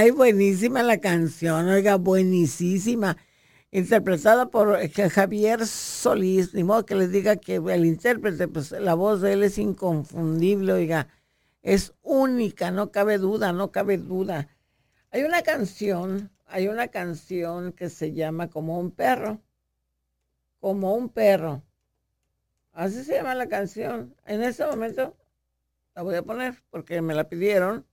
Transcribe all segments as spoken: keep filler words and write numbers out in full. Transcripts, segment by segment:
Ay, buenísima la canción, oiga, buenísima. Interpretada por Javier Solís, ni modo que les diga que el intérprete, pues la voz de él es inconfundible, oiga, es única, no cabe duda, no cabe duda. Hay una canción, hay una canción que se llama Como un perro, como un perro, así se llama la canción. En este momento la voy a poner porque me la pidieron,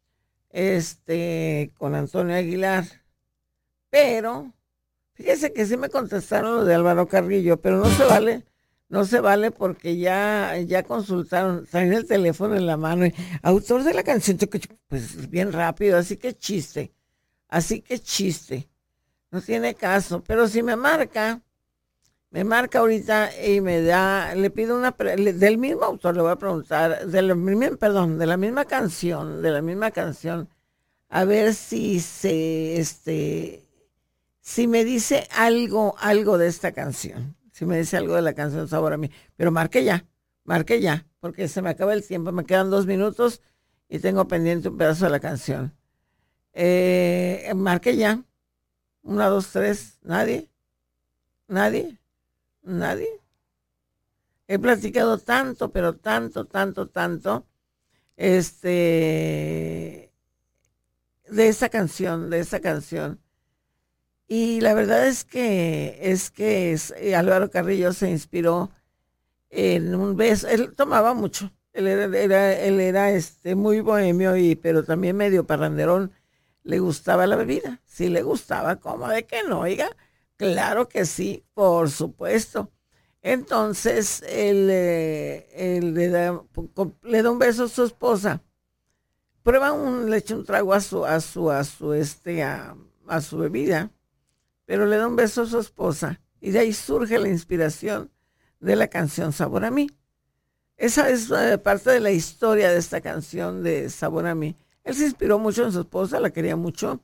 este, con Antonio Aguilar, pero fíjese que sí me contestaron lo de Álvaro Carrillo, pero no se vale, no se vale porque ya, ya consultaron, traen el teléfono en la mano y autor de la canción, pues bien rápido, así que chiste, así que chiste, no tiene caso, pero si me marca, me marca ahorita y me da, le pido una, del mismo autor, le voy a preguntar, de la misma, perdón, de la misma canción, de la misma canción, a ver si se, este... si me dice algo, algo de esta canción, si me dice algo de la canción Sabor a mí, pero marque ya, marque ya, porque se me acaba el tiempo, me quedan dos minutos y tengo pendiente un pedazo de la canción. Eh, marque ya, una, dos, tres, nadie, nadie, nadie. He platicado tanto, pero tanto, tanto, tanto, este, de esa canción, de esa canción. Y la verdad es que es que es, eh, Álvaro Carrillo se inspiró en un beso. Él tomaba mucho. Él era, era, él era este, muy bohemio, y, pero también medio parranderón. Le gustaba la bebida. Sí le gustaba. ¿Cómo de que no? Oiga, claro que sí, por supuesto. Entonces, él, eh, él le, da, le da un beso a su esposa. Prueba un, le echa un trago a su, a su, a su, este, a, a su bebida, pero le da un beso a su esposa y de ahí surge la inspiración de la canción Sabor a mí. Esa es uh, parte de la historia de esta canción de Sabor a mí. Él se inspiró mucho en su esposa, la quería mucho.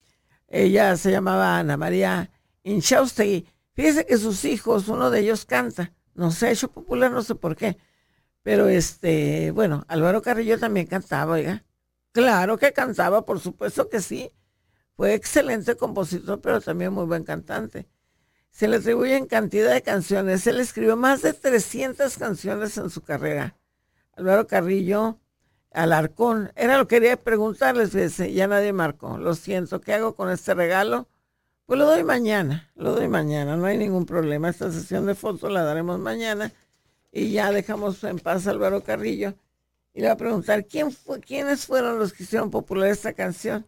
Ella se llamaba Ana María Inchaustegui. Fíjese que sus hijos, uno de ellos canta, no se ha hecho popular, no sé por qué, pero este, bueno, Álvaro Carrillo también cantaba, oiga. Claro que cantaba, por supuesto que sí. Fue excelente compositor, pero también muy buen cantante. Se le atribuyen cantidad de canciones. Él escribió más de trescientas canciones en su carrera. Álvaro Carrillo Alarcón. Era lo que quería preguntarles, fíjense, ya nadie marcó. Lo siento, ¿qué hago con este regalo? Pues lo doy mañana, lo doy mañana, no hay ningún problema. Esta sesión de fotos la daremos mañana y ya dejamos en paz a Álvaro Carrillo. Y le voy a preguntar, ¿quién fue, ¿quiénes fueron los que hicieron popular esta canción?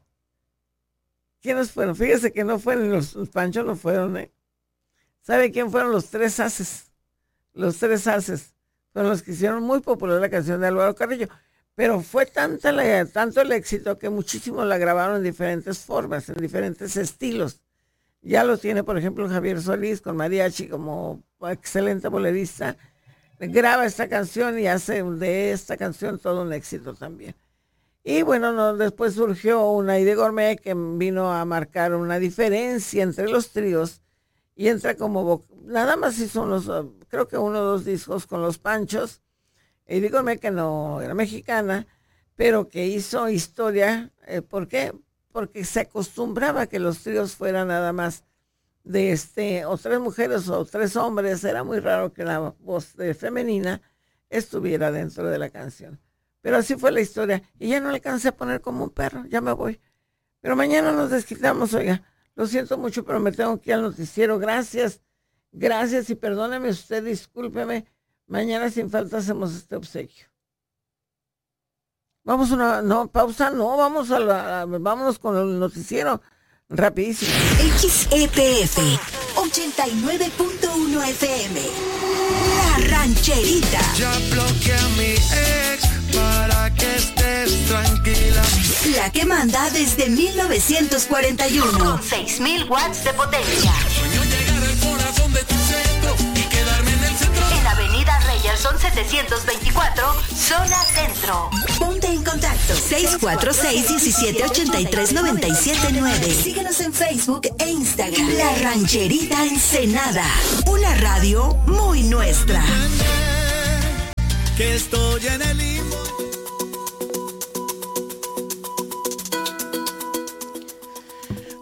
¿Quiénes fueron? Fíjese que no fueron, los, los Panchos no fueron, ¿eh? ¿Sabe quién fueron los tres haces? Los tres haces fueron los que hicieron muy popular la canción de Álvaro Carrillo. Pero fue tanta la, tanto el éxito que muchísimos la grabaron en diferentes formas, en diferentes estilos. Ya lo tiene, por ejemplo, Javier Solís con mariachi como excelente bolerista. Graba esta canción y hace de esta canción todo un éxito también. Y bueno, no, después surgió una Aide Gourmet que vino a marcar una diferencia entre los tríos y entra como, nada más hizo unos, creo que uno o dos discos con los Panchos. Aide Gourmet, que no era mexicana, pero que hizo historia. Eh, ¿Por qué? Porque se acostumbraba que los tríos fueran nada más de este, o tres mujeres o tres hombres. Era muy raro que la voz de femenina estuviera dentro de la canción. Pero así fue la historia. Y ya no le alcancé a poner Como un perro. Ya me voy. Pero mañana nos desquitamos, oiga. Lo siento mucho, pero me tengo que ir al noticiero. Gracias. Gracias y perdóneme usted, discúlpeme. Mañana sin falta hacemos este obsequio. Vamos a una, no, pausa, no, vamos a la, a, vámonos con el noticiero. Rapidísimo. X E P F ochenta y nueve punto uno F M. La Rancherita. Ya bloqueé a mi ex para que estés tranquila. La que manda desde mil novecientos cuarenta y uno. Con seis mil watts de potencia. Sueño llegar al corazón de tu centro y quedarme en el centro. En Avenida Reyerson setecientos veinticuatro, zona centro. Ponte en contacto. seis cuatro seis, diecisiete ochenta y tres, noventa y siete nueve. Síguenos en Facebook e Instagram. La Rancherita Ensenada. Una radio muy nuestra. Que estoy en el limbo.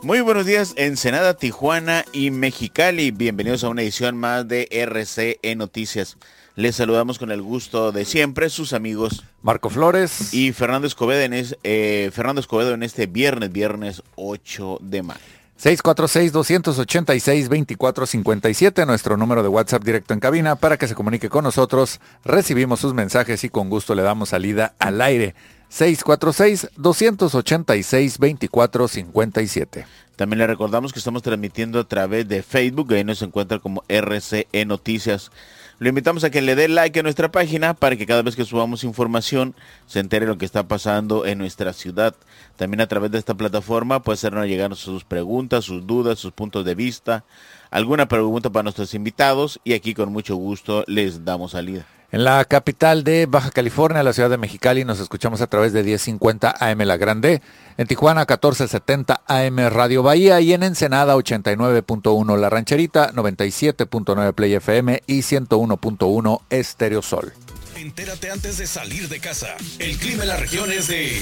Muy buenos días, Ensenada, Tijuana y Mexicali. Bienvenidos a una edición más de R C E Noticias. Les saludamos con el gusto de siempre, sus amigos Marco Flores y Fernando Escobedo en, es, eh, Fernando Escobedo en este viernes, viernes ocho de mayo. seis cuatro seis, dos ocho seis, dos cuatro cinco siete, nuestro número de WhatsApp directo en cabina para que se comunique con nosotros. Recibimos sus mensajes y con gusto le damos salida al aire. seis cuatro seis, dos ocho seis, dos cuatro cinco siete. También le recordamos que estamos transmitiendo a través de Facebook, ahí nos encuentra como R C E Noticias. Lo invitamos a que le dé like a nuestra página para que cada vez que subamos información se entere lo que está pasando en nuestra ciudad. También a través de esta plataforma puede hacernos llegar sus preguntas, sus dudas, sus puntos de vista, alguna pregunta para nuestros invitados y aquí con mucho gusto les damos salida. En la capital de Baja California, la ciudad de Mexicali, nos escuchamos a través de diez cincuenta A M La Grande, en Tijuana catorce setenta A M Radio Bahía y en Ensenada ochenta y nueve punto uno La Rancherita, noventa y siete punto nueve Play F M y ciento uno punto uno Estéreo Sol. Entérate antes de salir de casa. El clima en la región es de...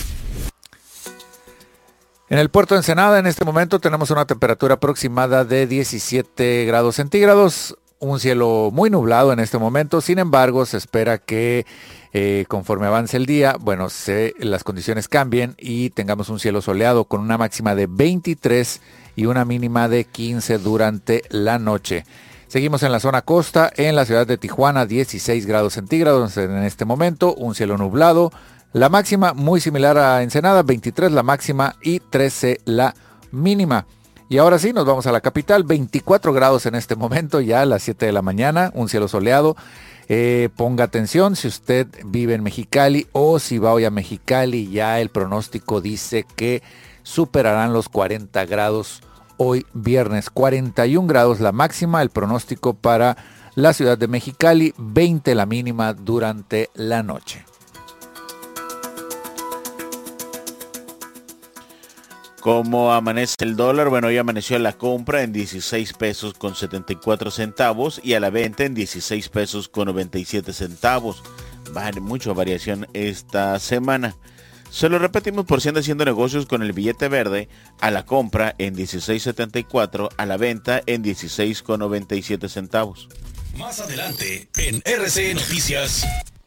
En el puerto de Ensenada en este momento tenemos una temperatura aproximada de diecisiete grados centígrados. Un cielo muy nublado en este momento, sin embargo, se espera que eh, conforme avance el día, bueno, se, las condiciones cambien y tengamos un cielo soleado con una máxima de veintitrés y una mínima de quince durante la noche. Seguimos en la zona costa, en la ciudad de Tijuana, dieciséis grados centígrados en este momento, un cielo nublado. La máxima muy similar a Ensenada, veintitrés la máxima y trece la mínima. Y ahora sí, nos vamos a la capital, veinticuatro grados en este momento, ya a las siete de la mañana, un cielo soleado. Eh, ponga atención, si usted vive en Mexicali o si va hoy a Mexicali, ya el pronóstico dice que superarán los cuarenta grados hoy viernes. cuarenta y un grados la máxima, el pronóstico para la ciudad de Mexicali, veinte la mínima durante la noche. ¿Cómo amanece el dólar? Bueno, hoy amaneció a la compra en dieciséis pesos con setenta y cuatro centavos y a la venta en dieciséis pesos con noventa y siete centavos. Vale, mucha variación esta semana. Se lo repetimos por si anda haciendo negocios con el billete verde, a la compra en dieciséis setenta y cuatro, a la venta en dieciséis con noventa y siete centavos. Más adelante en R C E Noticias.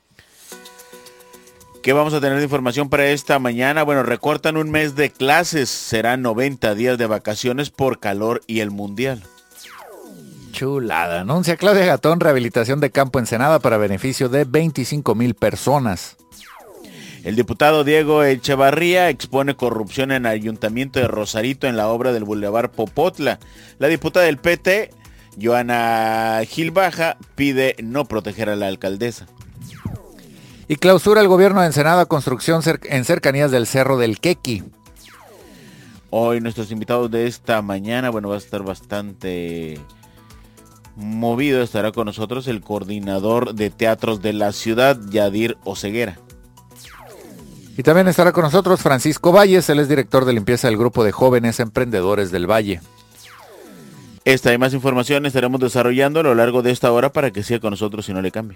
¿Qué vamos a tener de información para esta mañana? Bueno, recortan un mes de clases, serán noventa días de vacaciones por calor y el mundial. Chulada. Anuncia Claudia Gatón rehabilitación de campo Ensenada para beneficio de veinticinco mil personas. El diputado Diego Echevarría expone corrupción en el Ayuntamiento de Rosarito en la obra del Boulevard Popotla. La diputada del P T, Joana Gil Baja, pide no proteger a la alcaldesa. Y clausura el gobierno de Ensenada construcción cer- en cercanías del Cerro del Quequi. Hoy nuestros invitados de esta mañana, bueno, va a estar bastante movido. Estará con nosotros el coordinador de teatros de la ciudad, Yadir Oseguera. Y también estará con nosotros Francisco Valles, él es director de limpieza del grupo de jóvenes emprendedores del Valle. Esta y más información estaremos desarrollando a lo largo de esta hora para que siga con nosotros y no le cambie.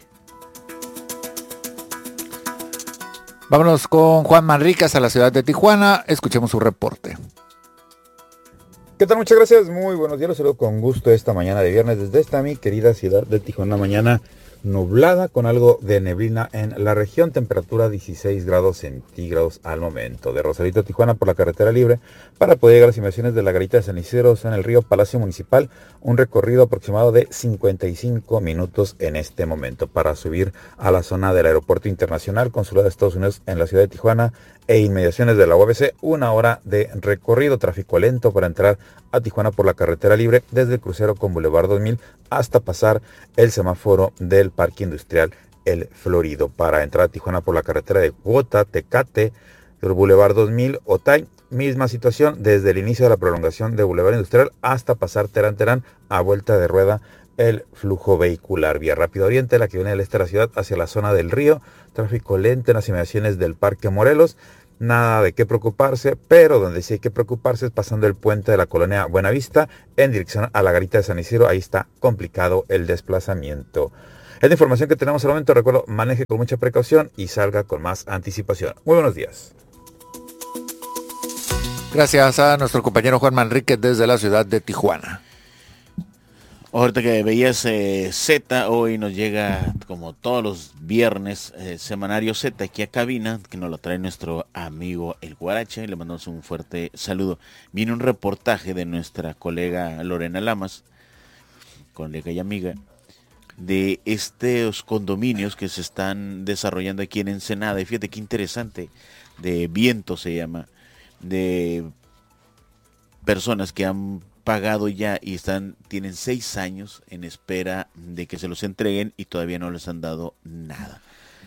Vámonos con Juan Manricas a la ciudad de Tijuana, escuchemos su reporte. ¿Qué tal? Muchas gracias, muy buenos días, los saludo con gusto esta mañana de viernes desde esta mi querida ciudad de Tijuana. Mañana nublada con algo de neblina en la región, temperatura dieciséis grados centígrados al momento. De Rosarito a Tijuana por la carretera libre para poder llegar a las inmediaciones de la garita de San Isidro en el río Palacio Municipal, un recorrido aproximado de cincuenta y cinco minutos en este momento para subir a la zona del Aeropuerto Internacional Consulado de Estados Unidos en la ciudad de Tijuana e inmediaciones de la U A B C, una hora de recorrido, tráfico lento para entrar a Tijuana por la carretera libre desde el crucero con Boulevard dos mil hasta pasar el semáforo del Parque Industrial El Florido. Para entrar a Tijuana por la carretera de Cuota, Tecate, el Boulevard dos mil, Otay, misma situación desde el inicio de la prolongación de Boulevard Industrial hasta pasar Terán Terán a vuelta de rueda el flujo vehicular. Vía Rápido Oriente, la que viene del este de la ciudad hacia la zona del río, tráfico lento en las inmediaciones del Parque Morelos. Nada de qué preocuparse, pero donde sí hay que preocuparse es pasando el puente de la colonia Buenavista en dirección a la garita de San Isidro. Ahí está complicado el desplazamiento. Es la información que tenemos al momento. Recuerdo, maneje con mucha precaución y salga con más anticipación. Muy buenos días. Gracias a nuestro compañero Juan Manríquez desde la ciudad de Tijuana. Ahorita que veías eh, Z, hoy nos llega, como todos los viernes, eh, semanario Z aquí a cabina, que nos lo trae nuestro amigo El Guarache. Le mandamos un fuerte saludo. Viene un reportaje de nuestra colega Lorena Lamas, colega y amiga, de estos condominios que se están desarrollando aquí en Ensenada. Y fíjate qué interesante, de Viento se llama, de personas que han pagado ya y están tienen seis años en espera de que se los entreguen y todavía no les han dado nada.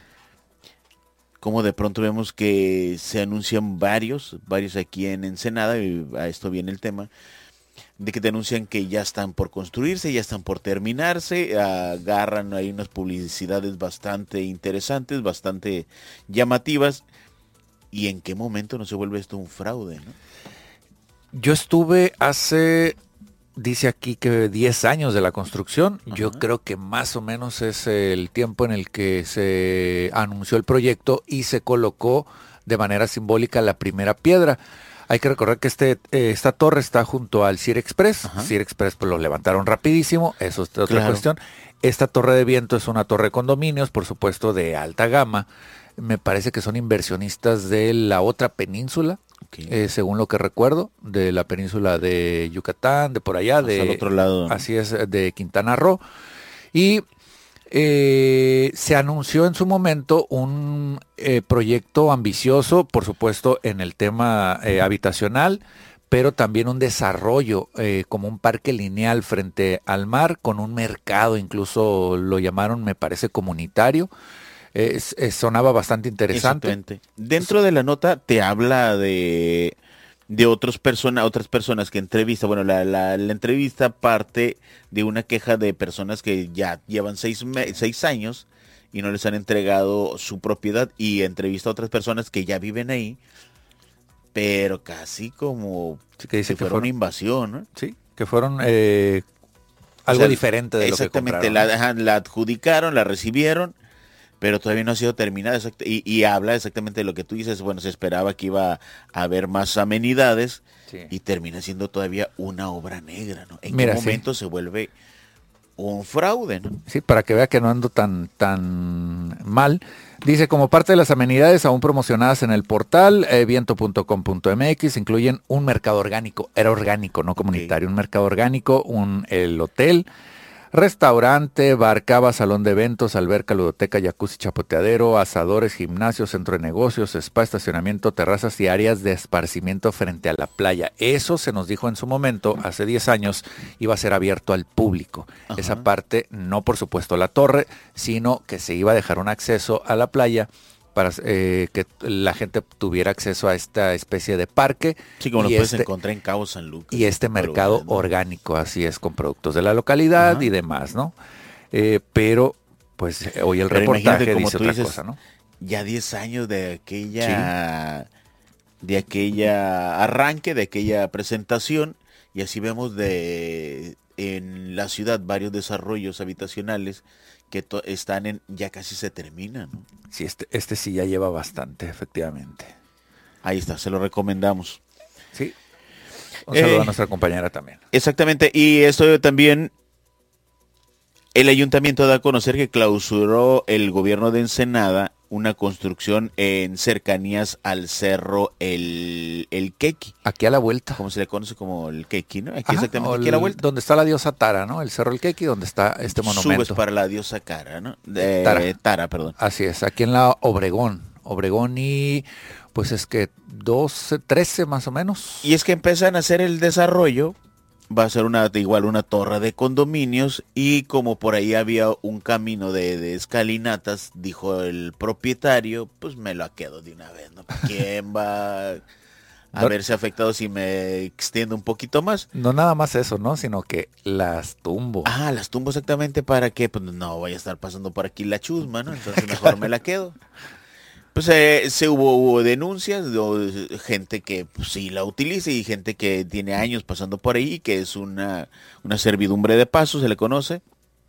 Como de pronto vemos que se anuncian varios, varios aquí en Ensenada, y a esto viene el tema, de que te anuncian que ya están por construirse, ya están por terminarse, agarran ahí unas publicidades bastante interesantes, bastante llamativas, y en qué momento no se vuelve esto un fraude, ¿no? Yo estuve hace, dice aquí que diez años de la construcción. Ajá. Yo creo que más o menos es el tiempo en el que se anunció el proyecto y se colocó de manera simbólica la primera piedra. Hay que recordar que este, eh, esta torre está junto al Cir Express. Ajá. Cir Express pues lo levantaron rapidísimo, eso es otra claro. cuestión. Esta torre de Viento es una torre de condominios, por supuesto de alta gama. Me parece que son inversionistas de la otra península. Okay. Eh, según lo que recuerdo, de la península de Yucatán, de por allá, de al otro lado, ¿no? Así es, de Quintana Roo. Y eh, se anunció en su momento un eh, proyecto ambicioso, por supuesto, en el tema eh, habitacional, pero también un desarrollo eh, como un parque lineal frente al mar, con un mercado, incluso lo llamaron, me parece, comunitario. Eh, eh, sonaba bastante interesante. Dentro de la nota te habla de, de otros persona, otras personas que entrevista. Bueno, la, la, la entrevista parte de una queja de personas que ya llevan seis, me, seis años y no les han entregado su propiedad, y entrevista a otras personas que ya viven ahí, pero casi como sí, que dice que que fuera fueron, una invasión, ¿no? Sí, que fueron eh, algo o sea, diferente de lo que compraron. Exactamente, la, la adjudicaron, la recibieron, pero todavía no ha sido terminada, y, y habla exactamente de lo que tú dices. Bueno, se esperaba que iba a haber más amenidades, sí, y termina siendo todavía una obra negra, ¿no? ¿En Mira, qué momento sí. se vuelve un fraude, ¿no? Sí, para que vea que no ando tan, tan mal. Dice, como parte de las amenidades aún promocionadas en el portal eh, viento punto com punto m x, incluyen un mercado orgánico, era orgánico, no comunitario, okay. un mercado orgánico, un el hotel, restaurante, bar, cava, salón de eventos, alberca, ludoteca, jacuzzi, chapoteadero, asadores, gimnasio, centro de negocios, spa, estacionamiento, terrazas y áreas de esparcimiento frente a la playa. Eso se nos dijo en su momento, hace diez años, iba a ser abierto al público. Ajá. Esa parte, no por supuesto la torre, sino que se iba a dejar un acceso a la playa para eh, que la gente tuviera acceso a esta especie de parque. Sí, como lo puedes este, encontrar en Cabo San Lucas. Y este mercado ¿no? orgánico, así es, con productos de la localidad. Ajá. Y demás, ¿no? Eh, pero, pues, hoy el pero reportaje dice otra dices, cosa, ¿no? Ya diez años de aquella, sí. de aquella arranque, de aquella presentación, y así vemos de en la ciudad varios desarrollos habitacionales que to- están en, ya casi se terminan, ¿no? Sí, este, este sí ya lleva bastante, efectivamente. Ahí está, se lo recomendamos. Sí. Un saludo eh, a nuestra compañera también. Exactamente, y esto también, el ayuntamiento da a conocer que clausuró el gobierno de Ensenada una construcción en cercanías al cerro El, el Quequi. Aquí a la vuelta. Como se le conoce como el Quequi, ¿no? Aquí Ajá, exactamente el, aquí a la vuelta. Donde está la diosa Tara, ¿no? El cerro El Quequi, donde está este monumento. Subes para la diosa Cara, ¿no? De, Tara. De Tara, perdón. Así es, aquí en la Obregón. Obregón y pues es que doce, trece más o menos. Y es que empiezan a hacer el desarrollo. Va a ser una igual una torre de condominios, y como por ahí había un camino de, de escalinatas, dijo el propietario, pues me lo quedo de una vez, ¿no? ¿Quién va a no, verse afectado si me extiendo un poquito más? No nada más eso, ¿no? Sino que las tumbo. Ah, las tumbo exactamente para que, pues no voy a estar pasando por aquí la chusma, ¿no? Entonces mejor me la quedo. Pues eh, se hubo, hubo denuncias de gente que pues, sí la utiliza, y gente que tiene años pasando por ahí, que es una, una servidumbre de paso, se le conoce,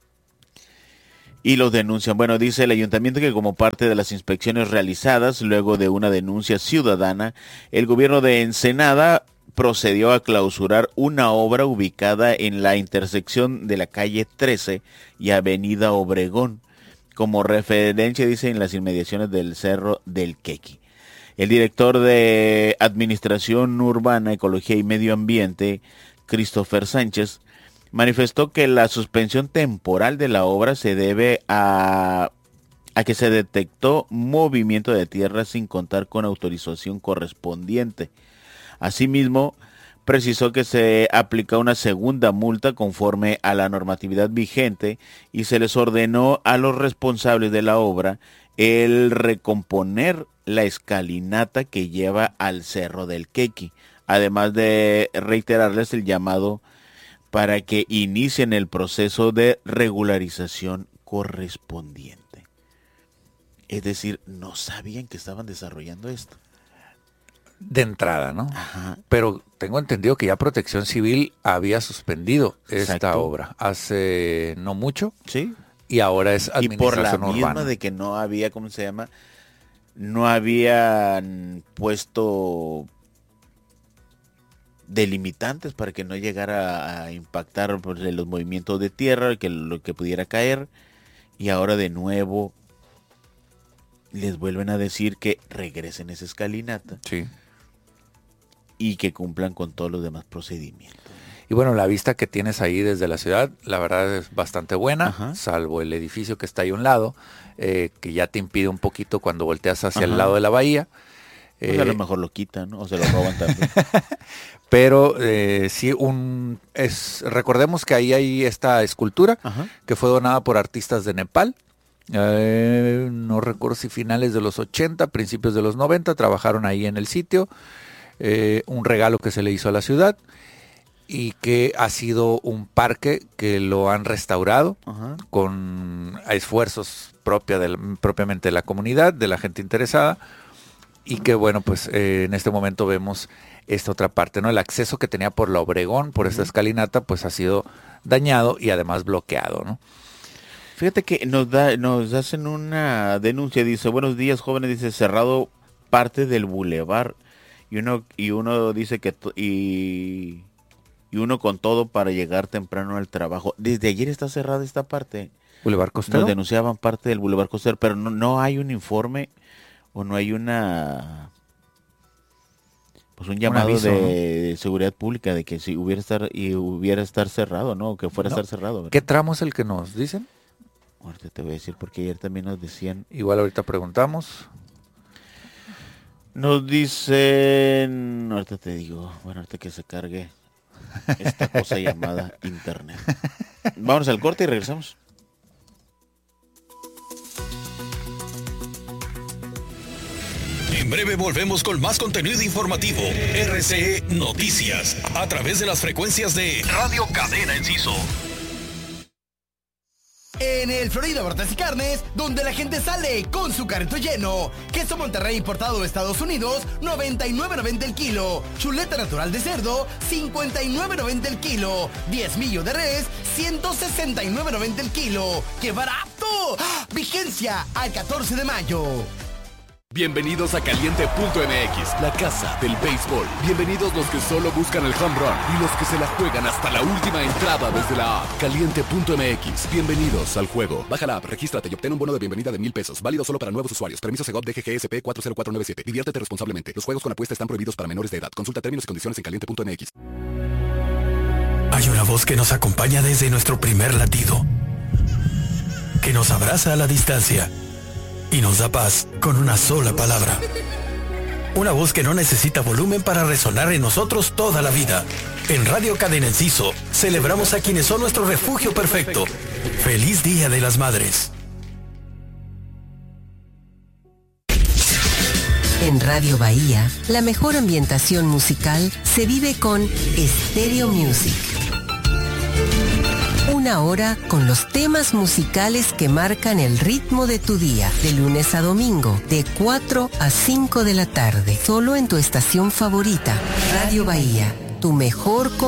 y los denuncian. Bueno, dice el ayuntamiento que como parte de las inspecciones realizadas luego de una denuncia ciudadana, el gobierno de Ensenada procedió a clausurar una obra ubicada en la intersección de la calle trece y avenida Obregón, como referencia, dice, en las inmediaciones del Cerro del Quequi. El director de Administración Urbana, Ecología y Medio Ambiente, Christopher Sánchez, manifestó que la suspensión temporal de la obra se debe a, a que se detectó movimiento de tierra sin contar con autorización correspondiente. Asimismo, precisó que se aplica una segunda multa conforme a la normatividad vigente y se les ordenó a los responsables de la obra el recomponer la escalinata que lleva al Cerro del Quequi, además de reiterarles el llamado para que inicien el proceso de regularización correspondiente. Es decir, no sabían que estaban desarrollando esto. De entrada, ¿no? Ajá. Pero tengo entendido que ya Protección Civil había suspendido esta Exacto. obra hace no mucho. Sí. Y ahora es Y por la administración misma urbana. de que no había, ¿cómo se llama? No habían puesto delimitantes para que no llegara a impactar pues, los movimientos de tierra, que lo que pudiera caer. Y ahora de nuevo les vuelven a decir que regresen esa escalinata Sí. y que cumplan con todos los demás procedimientos. Y bueno, la vista que tienes ahí desde la ciudad, la verdad es bastante buena, Ajá. salvo el edificio que está ahí a un lado, eh, que ya te impide un poquito cuando volteas hacia Ajá. el lado de la bahía. Pues a lo Eh, mejor lo quitan, ¿no? O se lo roban también. pero eh, sí, un es recordemos que ahí hay esta escultura Ajá. que fue donada por artistas de Nepal. Eh, no recuerdo si finales de los ochenta, principios de los noventa, trabajaron ahí en el sitio. Eh, un regalo que se le hizo a la ciudad y que ha sido un parque que lo han restaurado Ajá. con esfuerzos propia del, propiamente de la comunidad, de la gente interesada, y que bueno, pues eh, en este momento vemos esta otra parte, ¿no? El acceso que tenía por la Obregón, por esta escalinata, pues ha sido dañado y además bloqueado, ¿no? Fíjate que nos da, nos hacen una denuncia, dice, buenos días jóvenes, dice, cerrado parte del bulevar, y uno, y uno dice que, to- y, y uno con todo para llegar temprano al trabajo. Desde ayer está cerrada esta parte. Boulevard Costero. Nos denunciaban parte del Boulevard Costero, pero no, no hay un informe o no hay una pues un llamado aviso, de, ¿no? de seguridad pública de que si hubiera estar y hubiera estar cerrado, ¿no? Que fuera No. a estar cerrado. ¿verdad? ¿Qué tramo es el que nos dicen? Ahorita te voy a decir porque ayer también nos decían. Igual ahorita preguntamos. Nos dicen, ahorita te digo, bueno, ahorita que se cargue esta cosa llamada internet. Vámonos al corte y regresamos. En breve volvemos con más contenido informativo. R C E Noticias. A través de las frecuencias de Radio Cadena Enciso. En el Florida Hortas y Carnes, donde la gente sale con su carrito lleno. Queso Monterrey importado de Estados Unidos, noventa y nueve noventa el kilo. Chuleta natural de cerdo, cincuenta y nueve noventa el kilo. Diezmillo de res, ciento sesenta y nueve noventa el kilo. ¡Qué barato! ¡Ah! Vigencia al catorce de mayo. Bienvenidos a Caliente punto M X, la casa del béisbol. Bienvenidos los que solo buscan el home run y los que se la juegan hasta la última entrada desde la app. Caliente punto M X, bienvenidos al juego. Baja la app, regístrate y obtén un bono de bienvenida de mil pesos. Válido solo para nuevos usuarios. Permiso Segov D G G S P cuatro cero cuatro nueve siete. Diviértete responsablemente. Los juegos con apuesta están prohibidos para menores de edad. Consulta términos y condiciones en caliente punto M X. Hay una voz que nos acompaña desde nuestro primer latido, que nos abraza a la distancia y nos da paz con una sola palabra. Una voz que no necesita volumen para resonar en nosotros toda la vida. En Radio Cadena Enciso celebramos a quienes son nuestro refugio perfecto. ¡Feliz Día de las Madres! En Radio Bahía, la mejor ambientación musical se vive con Stereo Music. Una hora con los temas musicales que marcan el ritmo de tu día, de lunes a domingo, de cuatro a cinco de la tarde, solo en tu estación favorita, Radio Bahía, tu mejor